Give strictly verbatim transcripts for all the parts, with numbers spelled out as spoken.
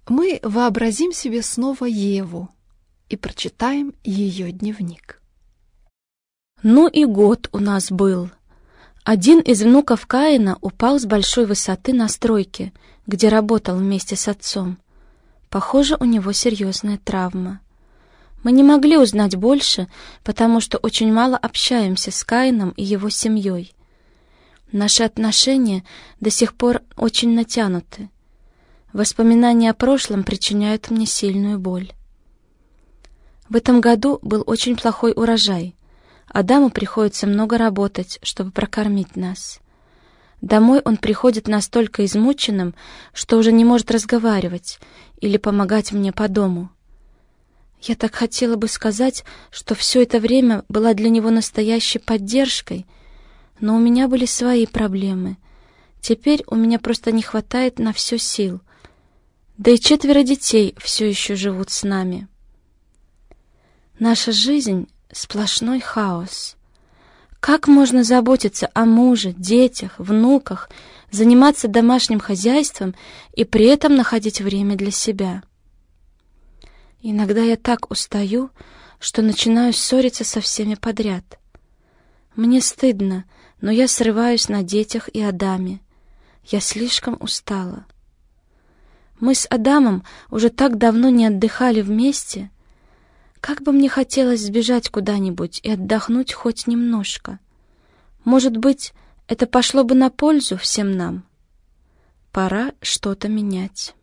Мы вообразим себе снова Еву и прочитаем ее дневник. Ну и год у нас был. Один из внуков Каина упал с большой высоты на стройке, где работал вместе с отцом. Похоже, у него серьезная травма. Мы не могли узнать больше, потому что очень мало общаемся с Каином и его семьей. Наши отношения до сих пор очень натянуты. Воспоминания о прошлом причиняют мне сильную боль. В этом году был очень плохой урожай. Адаму приходится много работать, чтобы прокормить нас. Домой он приходит настолько измученным, что уже не может разговаривать или помогать мне по дому. Я так хотела бы сказать, что все это время была для него настоящей поддержкой, но у меня были свои проблемы. Теперь у меня просто не хватает на все сил. Да и четверо детей все еще живут с нами. Наша жизнь — сплошной хаос. Как можно заботиться о муже, детях, внуках, заниматься домашним хозяйством и при этом находить время для себя? Иногда я так устаю, что начинаю ссориться со всеми подряд. Мне стыдно, но я срываюсь на детях и Адаме. Я слишком устала. Мы с Адамом уже так давно не отдыхали вместе. Как бы мне хотелось сбежать куда-нибудь и отдохнуть хоть немножко. Может быть, это пошло бы на пользу всем нам. Пора что-то менять.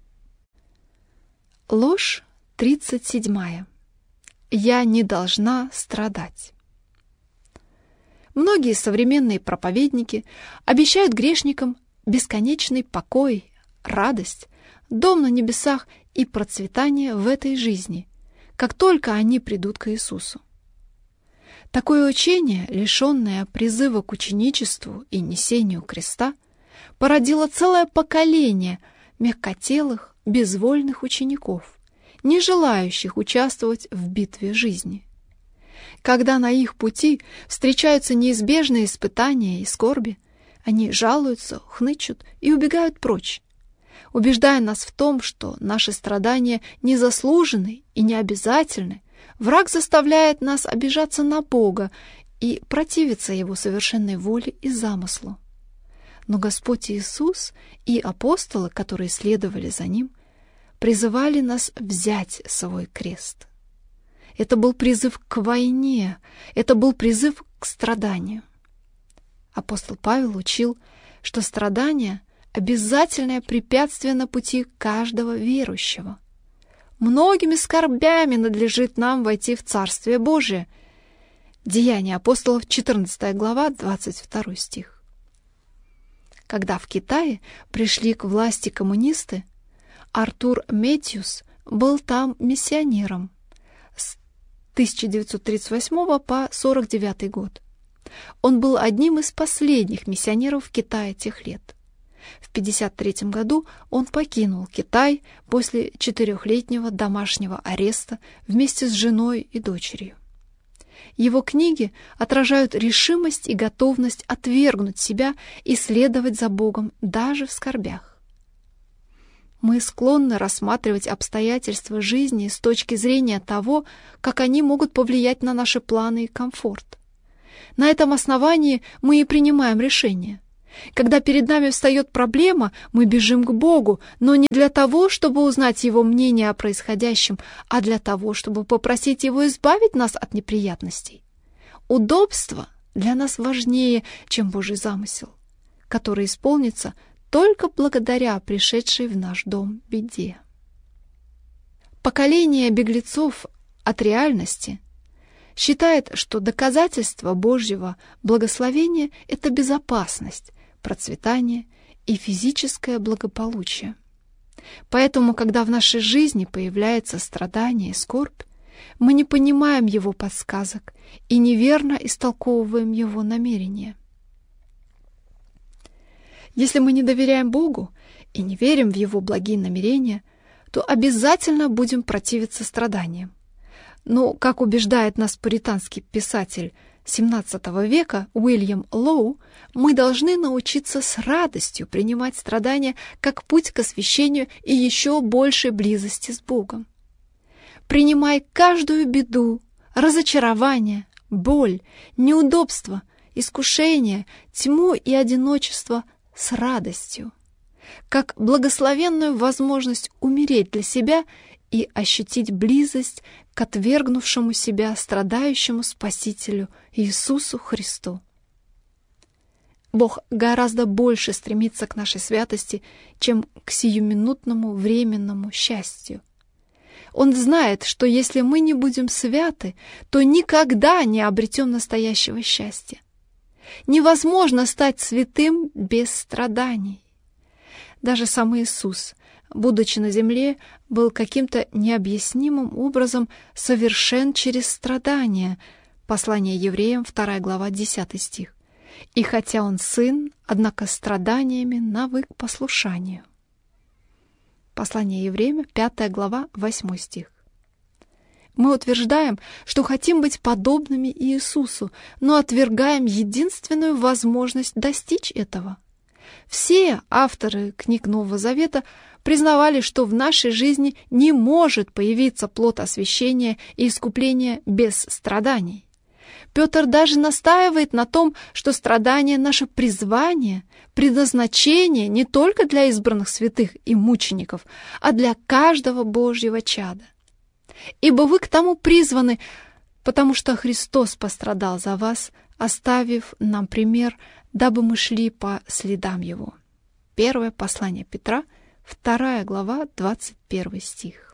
Ложь тридцать седьмая. Я не должна страдать. Многие современные проповедники обещают грешникам бесконечный покой, радость, дом на небесах и процветание в этой жизни, как только они придут к Иисусу. Такое учение, лишенное призыва к ученичеству и несению креста, породило целое поколение мягкотелых, безвольных учеников, не желающих участвовать в битве жизни. Когда на их пути встречаются неизбежные испытания и скорби, они жалуются, хнычут и убегают прочь, убеждая нас в том, что наши страдания незаслуженны и необязательны. Враг заставляет нас обижаться на Бога и противиться Его совершенной воле и замыслу. Но Господь Иисус и апостолы, которые следовали за Ним, призывали нас взять свой крест. Это был призыв к войне, это был призыв к страданию. Апостол Павел учил, что страдания — обязательное препятствие на пути каждого верующего. Многими скорбями надлежит нам войти в Царствие Божие. Деяния апостолов, четырнадцатая глава, двадцать второй стих. Когда в Китае пришли к власти коммунисты, Артур Метьюс был там миссионером с тысяча девятьсот тридцать восьмого по сорок девятый год. Он был одним из последних миссионеров в Китае тех лет. В пятьдесят третьем году он покинул Китай после четырехлетнего домашнего ареста вместе с женой и дочерью. Его книги отражают решимость и готовность отвергнуть себя и следовать за Богом даже в скорбях. Мы склонны рассматривать обстоятельства жизни с точки зрения того, как они могут повлиять на наши планы и комфорт. На этом основании мы и принимаем решения. Когда перед нами встает проблема, мы бежим к Богу, но не для того, чтобы узнать Его мнение о происходящем, а для того, чтобы попросить Его избавить нас от неприятностей. Удобство для нас важнее, чем Божий замысел, который исполнится только благодаря пришедшей в наш дом беде. Поколение беглецов от реальности считает, что доказательство Божьего благословения — это безопасность, процветание и физическое благополучие. Поэтому, когда в нашей жизни появляется страдание и скорбь, мы не понимаем Его подсказок и неверно истолковываем Его намерения. Если мы не доверяем Богу и не верим в Его благие намерения, то обязательно будем противиться страданиям. Но, как убеждает нас пуританский писатель семнадцатого века Уильям Лоу, мы должны научиться с радостью принимать страдания как путь к освящению и еще большей близости с Богом. Принимай каждую беду, разочарование, боль, неудобство, искушение, тьму и одиночество с радостью, как благословенную возможность умереть для себя и ощутить близость к отвергнувшему себя страдающему Спасителю Иисусу Христу. Бог гораздо больше стремится к нашей святости, чем к сиюминутному временному счастью. Он знает, что если мы не будем святы, то никогда не обретем настоящего счастья. Невозможно стать святым без страданий. Даже сам Иисус, будучи на земле, был каким-то необъяснимым образом совершен через страдания. Послание евреям, вторая глава, десятый стих. И хотя он сын, однако страданиями навык послушанию. Послание евреям, пятая глава, восьмой стих. Мы утверждаем, что хотим быть подобными Иисусу, но отвергаем единственную возможность достичь этого. Все авторы книг Нового Завета признавали, что в нашей жизни не может появиться плод освящения и искупления без страданий. Петр даже настаивает на том, что страдание — наше призвание, предназначение не только для избранных святых и мучеников, а для каждого Божьего чада. Ибо вы к тому призваны, потому что Христос пострадал за вас, оставив нам пример, дабы мы шли по следам Его. Первое послание Петра, вторая глава, двадцать первый стих.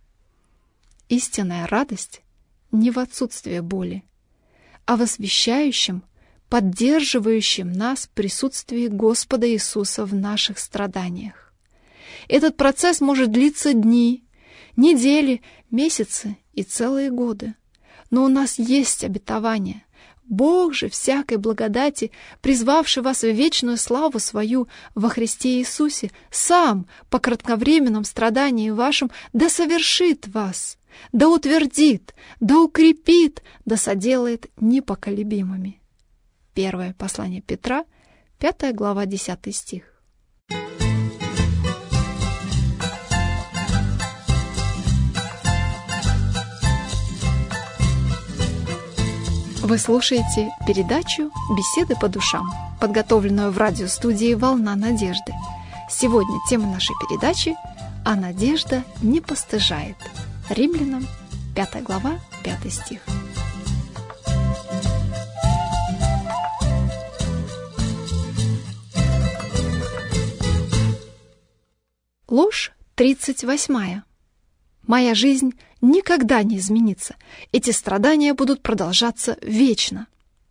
Истинная радость не в отсутствии боли, а в освящающем, поддерживающем нас присутствии Господа Иисуса в наших страданиях. Этот процесс может длиться дни, недели, месяцы и целые годы. Но у нас есть обетование. Бог же всякой благодати, призвавший вас в вечную славу свою во Христе Иисусе, сам по кратковременном страдании вашем да совершит вас, да утвердит, да укрепит, да соделает непоколебимыми. Первое послание Петра, пятая глава, десятый стих. Вы слушаете передачу «Беседы по душам», подготовленную в радиостудии «Волна надежды». Сегодня тема нашей передачи «А надежда не постыжает». Римлянам, пятая глава, пятый стих. Ложь тридцать восьмая. Моя жизнь никогда не изменится. Эти страдания будут продолжаться вечно.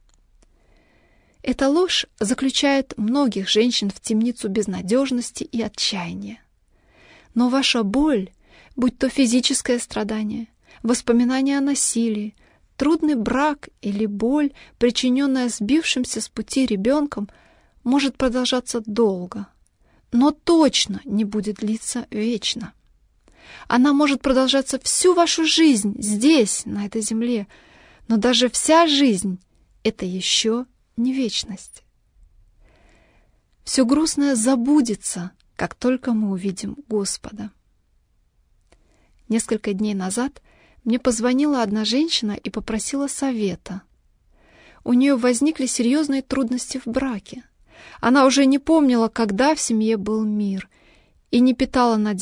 Эта ложь заключает многих женщин в темницу безнадежности и отчаяния. Но ваша боль, будь то физическое страдание, воспоминания о насилии, трудный брак или боль, причиненная сбившимся с пути ребенком, может продолжаться долго, но точно не будет длиться вечно. Она может продолжаться всю вашу жизнь здесь, на этой земле, но даже вся жизнь — это еще не вечность. Все грустное забудется, как только мы увидим Господа. Несколько дней назад мне позвонила одна женщина и попросила совета. У нее возникли серьезные трудности в браке. Она уже не помнила, когда в семье был мир, и не питала надежды